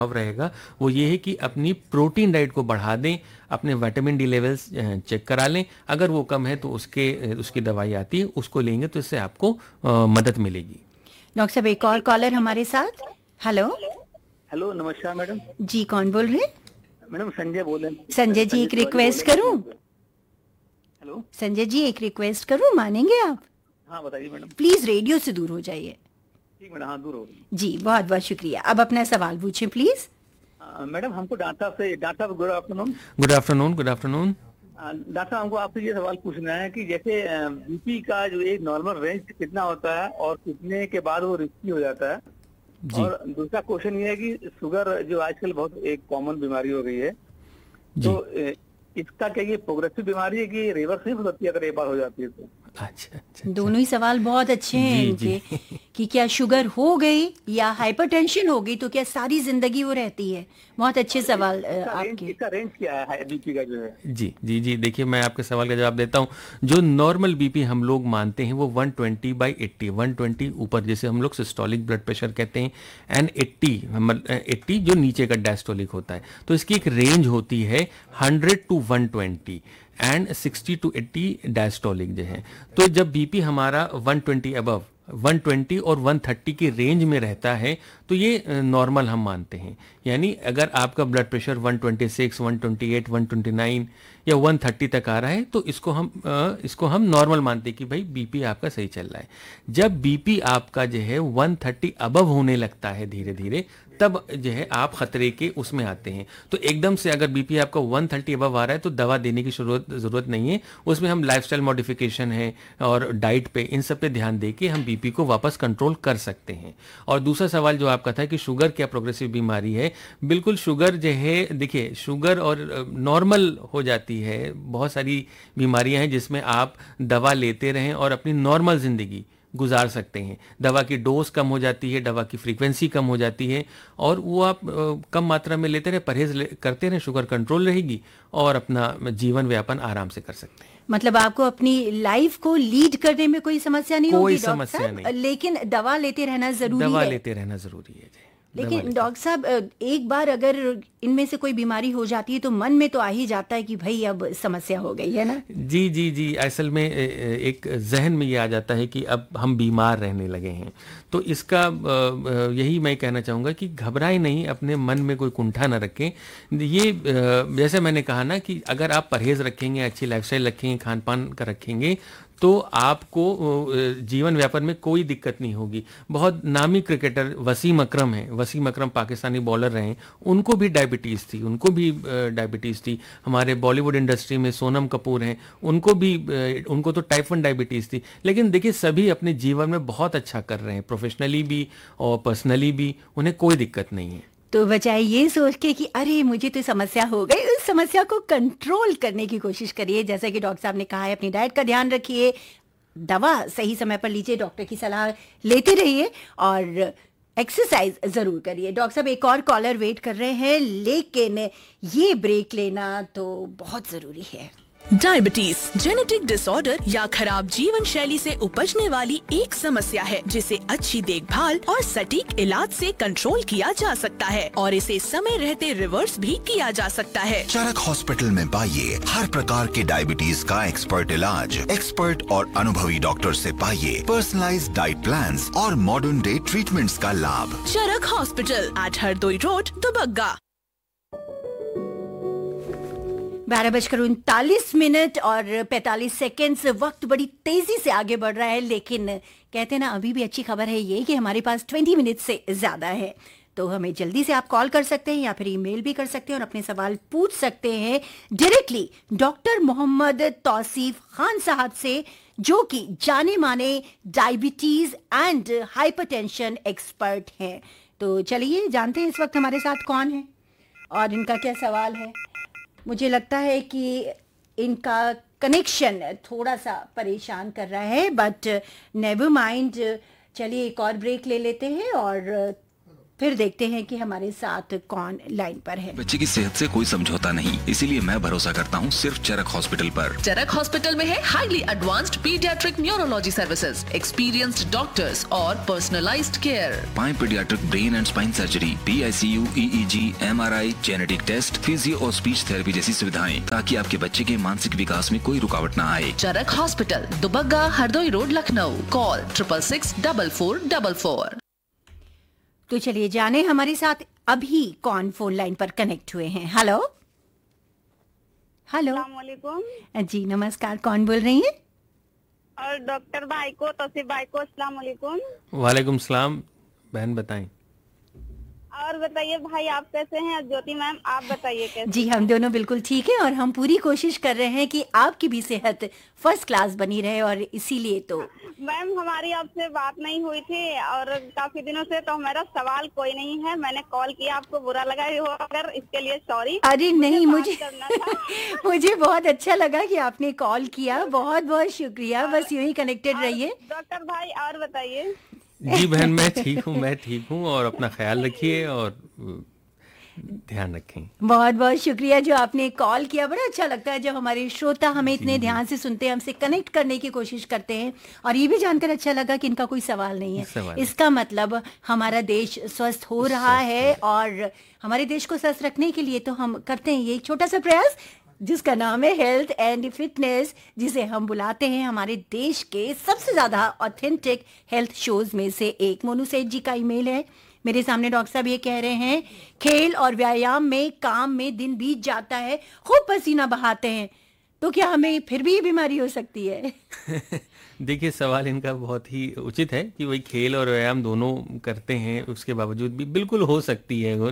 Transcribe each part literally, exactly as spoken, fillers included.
रहेगा वो ये है कि अपनी प्रोटीन डाइट को बढ़ा दें, अपने विटामिन डी लेवल्स चेक करा लें। अगर वो कम है तो उसके उसकी दवाई आती है, उसको लेंगे तो इससे आपको अ, मदद मिलेगी। डॉक्टर साहब एक और कॉलर हमारे साथ। हेलो। हेलो, नमस्कार मैडम। जी, कौन बोल रहे हैं? मैडम संजय बोल रहे हैं। संजय जी, एक रिक्वेस्ट करूं? हेलो संजय जी, एक रिक्वेस्ट करूं, मानेंगे आप? हाँ बताइए मैडम। प्लीज रेडियो से दूर हो जाइए। ठीक मैडम, हाँ दूर हो गई। जी, बहुत बहुत शुक्रिया। अब अपना सवाल पूछें प्लीज। आ, मैडम हमको डॉक्टर से डॉक्टर साहब good afternoon. Good afternoon, good afternoon. Doctor साहब हमको आपसे ये सवाल पूछना है कि जैसे बीपी का जो एक नॉर्मल रेंज कितना होता है और कितने के बाद वो रिस्की हो जाता है, जी और दूसरा क्वेश्चन ये है कि शुगर जो आजकल बहुत एक कॉमन बीमारी हो गई है, जी। तो ए, इसका क्या ये प्रोग्रेसिव बीमारी है कि रिवर्स नहीं हो सकती अगर एक बार हो जाती है तो? अच्छा अच्छा। दोनों ही सवाल बहुत अच्छे हैं जी, इनके जी। कि क्या शुगर हो गई या हाइपरटेंशन हो गई तो क्या सारी जिंदगी वो रहती है। बहुत अच्छे सवाल अ, इसका रेंज आपके। इसका रेंज क्या है बीपी का जो है? जी जी जी, देखिए मैं आपके सवाल का जवाब देता हूँ। जो नॉर्मल बीपी हम लोग मानते हैं वो one twenty by eighty, one twenty ऊपर जैसे हम लोग सिस्टोलिक ब्लड प्रेशर कहते हैं, एंड एट्टी एट्टी जो नीचे का डायस्टोलिक होता है। तो इसकी एक रेंज होती है hundred to one twenty and sixty two eighty diastolic जो है। तो जब बीपी हमारा one twenty above one twenty और वन थर्टी की रेंज में रहता है तो ये नॉर्मल हम मानते हैं। यानी अगर आपका blood pressure one twenty six, one twenty eight, one twenty nine या वन थर्टी तक आ रहा है तो इसको हम अ, इसको हम नॉर्मल मानते हैं कि भाई बीपी आपका सही चल रहा है। जब बीपी आपका जो है वन थर्टी अबव होने लगता है धीरे धीरे, तब जो है आप खतरे के उसमें आते हैं। तो एकदम से अगर बीपी आपका वन थर्टी अबव आ रहा है तो दवा देने की जरूरत जरूरत नहीं है। उसमें हम लाइफस्टाइल मॉडिफिकेशन है और डाइट पे, इन सब पे ध्यान दे के हम बीपी को वापस कंट्रोल कर सकते हैं। और दूसरा सवाल जो आपका था कि शुगर क्या प्रोग्रेसिव बीमारी है, बिल्कुल शुगर जो है, देखिए शुगर और नॉर्मल हो जाती है। बहुत सारी बीमारियां हैं जिसमें आप दवा लेते रहें और अपनी नॉर्मल जिंदगी गुजार सकते हैं। दवा की डोज कम हो जाती है, दवा की फ्रीक्वेंसी कम हो जाती है, और वो आप अ, कम मात्रा में लेते रहे, परहेज ले, करते रहे, शुगर कंट्रोल रहेगी और अपना जीवन व्यापन आराम से कर सकते हैं। मतलब आपको अपनी लाइफ को लीड करने में कोई समस्या नहीं कोई होगी डॉक्टर समस्या साहब, नहीं। लेकिन दवा लेते रहना जरूरी दवा है। लेते रहना जरूरी है जी। दवा लेकिन लेते- डॉक्टर साहब अ, एक बार अगर इनमें से कोई बीमारी हो जाती है तो मन में तो आ ही जाता है कि भाई अब समस्या हो गई है ना। जी जी जी, असल में ए- ए- एक जहन में ये आ जाता है कि अब हम बीमार रहने लगे हैं। तो इसका अ, अ, यही मैं कहना चाहूँगा कि घबराएं नहीं, अपने मन में कोई कुंठा ना रखें। ये अ, जैसे मैंने कहा ना कि अगर आप परहेज रखेंगे, अच्छी लाइफस्टाइल रखेंगे, खान पान का रखेंगे, तो आपको अ, जीवन व्यापन में कोई दिक्कत नहीं होगी। बहुत नामी क्रिकेटर वसीम अकरम हैं, वसीम अकरम पाकिस्तानी बॉलर रहे हैं, उनको भी डायबिटीज़ थी, उनको भी डायबिटीज़ थी। हमारे बॉलीवुड इंडस्ट्री में सोनम कपूर हैं, उनको भी अ, उनको तो टाइप वन डायबिटीज़ थी। लेकिन देखिए सभी अपने जीवन में बहुत अच्छा कर रहे हैं, प्रोफेशनली भी और पर्सनली भी, उन्हें कोई दिक्कत नहीं है। तो बजाय ये सोच के कि अरे मुझे तो समस्या हो गई, उस समस्या को कंट्रोल करने की कोशिश करिए। जैसा कि डॉक्टर साहब ने कहा है, अपनी डाइट का ध्यान रखिए, दवा सही समय पर लीजिए, डॉक्टर की सलाह लेते रहिए और एक्सरसाइज जरूर करिए। डॉक्टर साहब एक और कॉलर वेट कर रहे हैं, लेकिन ये ब्रेक लेना तो बहुत जरूरी है। डायबिटीज जेनेटिक डिसऑर्डर या खराब जीवन शैली से उपजने वाली एक समस्या है जिसे अच्छी देखभाल और सटीक इलाज से कंट्रोल किया जा सकता है और इसे समय रहते रिवर्स भी किया जा सकता है। चरक हॉस्पिटल में पाइए हर प्रकार के डायबिटीज का एक्सपर्ट इलाज, एक्सपर्ट और अनुभवी डॉक्टर से पाइए पर्सनलाइज्ड डाइट प्लान्स और मॉडर्न डे ट्रीटमेंट्स का लाभ। चरक hospital eight Hardoi road, Dubagga. बारह बजकर उनतालीस मिनट और पैंतालीस सेकेंड्स। वक्त बड़ी तेजी से आगे बढ़ रहा है, लेकिन कहते हैं ना, अभी भी अच्छी खबर है ये कि हमारे पास बीस मिनट से ज्यादा है। तो हमें जल्दी से आप कॉल कर सकते हैं या फिर ईमेल भी कर सकते हैं और अपने सवाल पूछ सकते हैं डायरेक्टली डॉक्टर मोहम्मद तौसीफ खान साहब से, जो कि जाने माने डायबिटीज एंड हाइपरटेंशन एक्सपर्ट हैं। तो चलिए जानते हैं इस वक्त हमारे साथ कौन है और इनका क्या सवाल है। मुझे लगता है कि इनका कनेक्शन थोड़ा सा परेशान कर रहा है, बट नेवर माइंड। चलिए एक और ब्रेक ले लेते हैं और फिर देखते हैं कि हमारे साथ कौन लाइन पर है। बच्चे की सेहत से कोई समझौता नहीं, इसीलिए मैं भरोसा करता हूँ सिर्फ चरक हॉस्पिटल पर। चरक हॉस्पिटल में है highly advanced paediatric neurology services, experienced doctors और पर्सनलाइज्ड केयर। पाए paediatric brain and spine surgery, P I C you, E E ji, M R I, genetic test, physio और स्पीच थेरेपी जैसी सुविधाएं, ताकि आपके बच्चे के मानसिक विकास में कोई रुकावट न आए। चरक hospital, Dubagga, Hardoi road, Lucknow. Call triple six double four double four. तो चलिए जाने हमारे साथ अभी कौन फोन लाइन पर कनेक्ट हुए हैं। हेलो हेलो, अस्सलामुअलैकुम। जी नमस्कार, कौन बोल रही हैं? और डॉक्टर भाई को, तोसीफ भाई को अस्सलामुअलैकुम। वालेकुम सलाम बहन, बताएं। और बताइए भाई, आप कैसे हैं? ज्योति मैम, आप बताइए कैसे? जी हम दोनों बिल्कुल ठीक है और हम पूरी कोशिश कर रहे हैं कि आपकी भी सेहत फर्स्ट क्लास बनी रहे, और इसीलिए तो मैम हमारी आपसे बात नहीं हुई थी और काफी दिनों से, तो मेरा सवाल कोई नहीं है। मैंने कॉल किया, आपको बुरा लगा हो अगर, इसके लिए सॉरी। अरे नहीं, मुझे मुझे मुझे बहुत अच्छा लगा कि आपने कॉल किया, बहुत बहुत शुक्रिया। बस यूं ही कनेक्टेड रहिए। डॉक्टर भाई और बताइए। जी बहन, मैं ठीक हूँ, मैं ठीक हूँ, और अपना ख्याल रखिए और ध्यान रखें। बहुत बहुत शुक्रिया जो आपने कॉल किया। बड़ा अच्छा लगता है जब हमारे श्रोता हमें इतने ध्यान से सुनते हैं, हमसे कनेक्ट करने की कोशिश करते हैं। और ये भी जानकर अच्छा लगा कि इनका कोई सवाल नहीं है। सवाल। इसका मतलब हमारा देश स्वस्थ हो रहा है, और हमारे देश को स्वस्थ रखने के लिए तो हम करते हैं ये एक छोटा सा प्रयास, जिसका नाम है हेल्थ एंड फिटनेस, जिसे हम बुलाते हैं हमारे देश के सबसे ज्यादा ऑथेंटिक हेल्थ शोज में से एक। मोनू सेठ जी का ईमेल है मेरे सामने। डॉक्टर साहब ये कह रहे हैं, खेल और व्यायाम में काम में दिन बीत जाता है, खूब पसीना बहाते हैं, तो क्या हमें फिर भी ये बीमारी हो सकती है? देखिए, सवाल इनका बहुत ही उचित है कि वही खेल और व्यायाम दोनों करते हैं, उसके बावजूद भी बिल्कुल हो सकती है।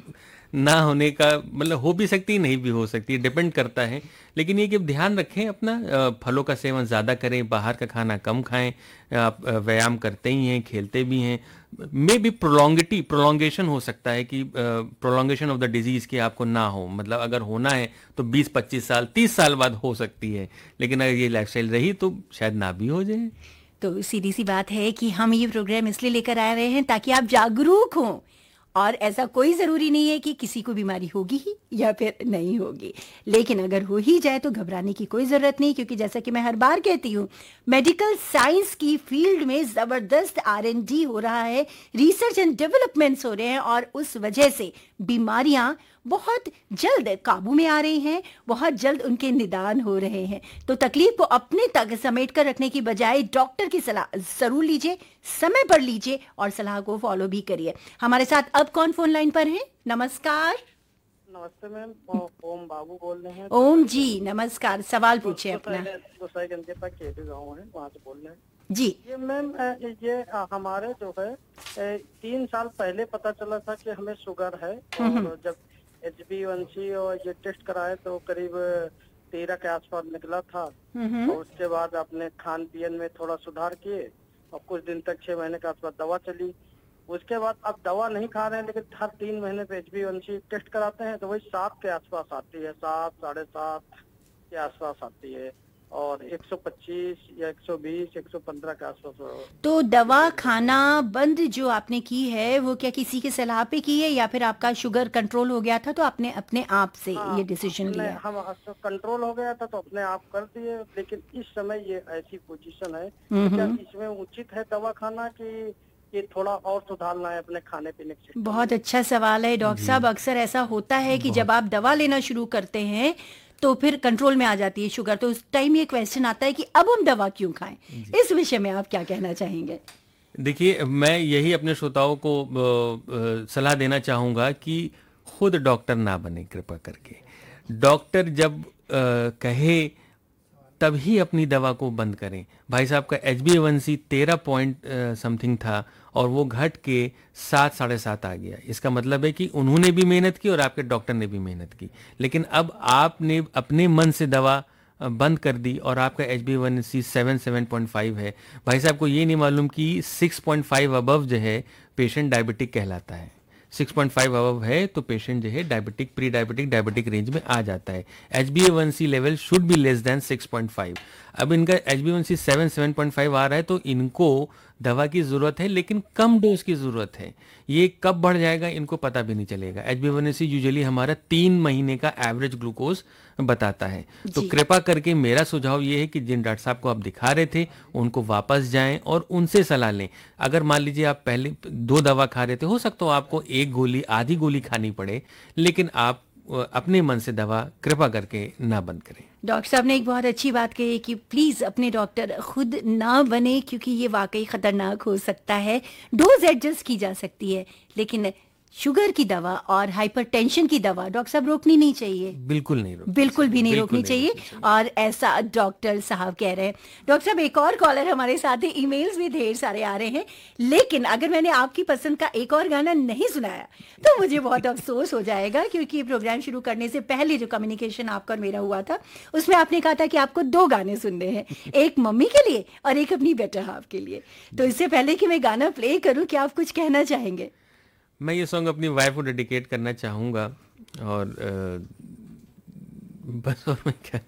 ना होने का मतलब हो भी सकती है, नहीं भी हो सकती है, डिपेंड करता है। लेकिन ये कि ध्यान रखें अपना, फलों का सेवन ज़्यादा करें, बाहर का खाना कम खाएं, आप व्यायाम करते ही हैं, खेलते भी हैं। मे भी प्रोलॉन्गिटी प्रोलॉन्गेशन हो सकता है कि प्रोलॉन्गेशन ऑफ द डिजीज़ की आपको ना हो, मतलब अगर होना है तो बीस पच्चीस साल तीस साल बाद हो सकती है, लेकिन अगर ये लाइफस्टाइल रही तो शायद ना भी हो जाए। तो सीधी सी बात है कि हम ये प्रोग्राम इसलिए लेकर आ रहे हैं ताकि आप जागरूक हों, और ऐसा कोई ज़रूरी नहीं है कि किसी को बीमारी होगी ही या फिर नहीं होगी। लेकिन अगर हो ही जाए तो घबराने की कोई ज़रूरत नहीं, क्योंकि जैसा कि मैं हर बार कहती हूँ, मेडिकल साइंस की फील्ड में ज़बरदस्त आर एंड डी हो रहा है, रिसर्च एंड डेवलपमेंट्स हो रहे हैं, और उस वजह से बीमारियाँ बहुत जल्द काबू में आ रही हैं, बहुत जल्द उनके निदान हो रहे हैं। तो तकलीफ को अपने तक समेट कर रखने की बजाय डॉक्टर की सलाह जरूर लीजिए, समय पर लीजिए और सलाह को फॉलो भी करिए। हमारे साथ अब कौन फोन लाइन पर है? नमस्कार। नमस्ते मैम, ओम बाबू बोल रहे हैं। ओम जी नमस्कार, सवाल पूछिए अपना। दूसरा गंजे पर केपी गाँव है, वहाँ से बोल रहे हैं जी। ये मैम, ये हमारे जो है तीन साल पहले पता चला था कि हमें शुगर है, और जब एच बी वन सी और ये टेस्ट कराए तो करीब तेरह के आसपास निकला था। और उसके बाद अपने खान पीन में थोड़ा सुधार किए, और कुछ दिन तक छह महीने के आसपास दवा चली। उसके बाद अब दवा नहीं खा रहे हैं, लेकिन हर तीन महीने पे एच बी वन सी टेस्ट कराते हैं तो वही सात के आसपास आती है, सात साढ़े सात के आसपास आती है, और एक सौ पच्चीस या एक सौ बीस एक सौ पंद्रह के आसपास। तो दवा खाना बंद जो आपने की है वो क्या किसी की सलाह पे की है, या फिर आपका शुगर कंट्रोल हो गया था तो आपने अपने आप से हाँ, ये डिसीजन लिया? हम कंट्रोल हो गया था तो अपने आप कर दिए, लेकिन इस समय ये ऐसी पोजीशन है तो क्या इसमें उचित है दवा खाना कि ये थोड़ा और सुधारना है अपने खाने पीने के? बहुत अच्छा सवाल है डॉक्टर साहब। अक्सर ऐसा होता है कि जब आप दवा लेना शुरू करते हैं तो फिर कंट्रोल में आ जाती है शुगर, तो उस टाइम ये क्वेश्चन आता है कि अब हम दवा क्यों खाएं। इस विषय में आप क्या कहना चाहेंगे? देखिए, मैं यही अपने श्रोताओं को सलाह देना चाहूँगा कि खुद डॉक्टर ना बने, कृपा करके। डॉक्टर जब आ, कहे तभी अपनी दवा को बंद करें। भाई साहब का एच बी ए वन सी तेरह पॉइंट समथिंग था और वो घट के सात साढ़े सात आ गया। इसका मतलब है कि उन्होंने भी मेहनत की और आपके डॉक्टर ने भी मेहनत की, लेकिन अब आपने अपने मन से दवा बंद कर दी और आपका एच बी ए one C seven seven point five है। भाई साहब को ये नहीं मालूम कि सिक्स पॉइंट फाइव अबव जो है पेशेंट डायबिटिक कहलाता है। सिक्स पॉइंट फाइव अबव है तो पेशेंट जो है diabetic, pre diabetic, diabetic range में आ जाता है। H B A one C level should be less than six point five. अब इनका H B one C seven seven point five आ रहा है तो इनको दवा की ज़रूरत है, लेकिन कम डोज की ज़रूरत है। ये कब बढ़ जाएगा इनको पता भी नहीं चलेगा। एच बी वन सी यूजुअली हमारा तीन महीने का एवरेज ग्लूकोज बताता है। तो कृपा करके मेरा सुझाव ये है कि जिन डॉक्टर साहब को आप दिखा रहे थे उनको वापस जाएं और उनसे सलाह लें। अगर मान लीजिए आप पहले दो दवा खा रहे थे, हो सकता हो आपको एक गोली आधी गोली खानी पड़े, लेकिन आप अपने मन से दवा कृपा करके ना बंद करें। डॉक्टर साहब ने एक बहुत अच्छी बात कही कि प्लीज अपने डॉक्टर खुद ना बने, क्योंकि ये वाकई खतरनाक हो सकता है। डोज एडजस्ट की जा सकती है, लेकिन शुगर की दवा और हाइपरटेंशन की दवा डॉक्टर साहब रोकनी नहीं चाहिए। बिल्कुल नहीं रोकनी बिल्कुल भी नहीं बिल्कुल रोकनी नहीं चाहिए, चाहिए। और ऐसा डॉक्टर साहब कह रहे हैं। डॉक्टर साहब एक और कॉलर हमारे साथ है, ईमेल्स भी ढेर सारे आ रहे हैं, लेकिन अगर मैंने आपकी पसंद का एक और गाना नहीं सुनाया तो मुझे बहुत अफसोस हो जाएगा, क्योंकि ये प्रोग्राम शुरू करने से पहले जो कम्युनिकेशन आपका और मेरा हुआ था उसमें आपने कहा था कि आपको दो गाने सुनने हैं, एक मम्मी के लिए और एक अपनी बेटर हाफ के लिए। तो इससे पहले कि मैं गाना प्ले करूं, क्या आप कुछ कहना चाहेंगे? मैं ये सॉन्ग अपनी वाइफ को डेडिकेट करना चाहूँगा, और आ, बस और मैं क्या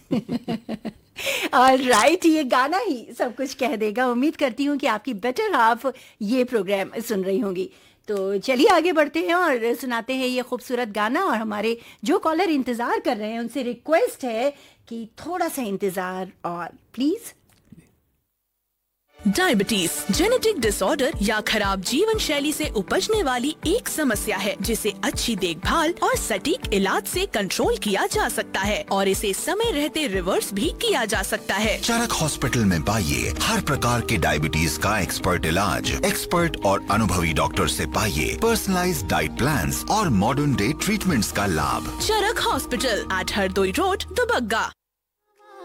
और राइट right, ये गाना ही सब कुछ कह देगा। उम्मीद करती हूँ कि आपकी बेटर हाफ ये प्रोग्राम सुन रही होंगी। तो चलिए आगे बढ़ते हैं और सुनाते हैं ये खूबसूरत गाना। और हमारे जो कॉलर इंतज़ार कर रहे हैं उनसे रिक्वेस्ट है कि थोड़ा सा इंतज़ार और प्लीज़। डायबिटीज जेनेटिक डिसऑर्डर या खराब जीवन शैली से उपजने वाली एक समस्या है, जिसे अच्छी देखभाल और सटीक इलाज से कंट्रोल किया जा सकता है और इसे समय रहते रिवर्स भी किया जा सकता है। चरक हॉस्पिटल में पाइए हर प्रकार के डायबिटीज का एक्सपर्ट इलाज। एक्सपर्ट और अनुभवी डॉक्टर से पाइए पर्सनलाइज्ड डाइट प्लान्स और मॉडर्न डे ट्रीटमेंट्स का लाभ। चरक hospital eight Hardoi road, Dubagga.